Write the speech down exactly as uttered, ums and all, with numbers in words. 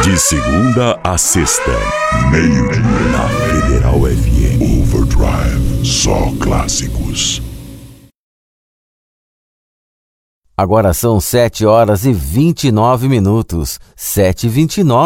De segunda a sexta, meio-dia, na Federal F M. Overdrive, só clássicos. Agora são sete horas e vinte e nove minutos. sete e vinte e nove.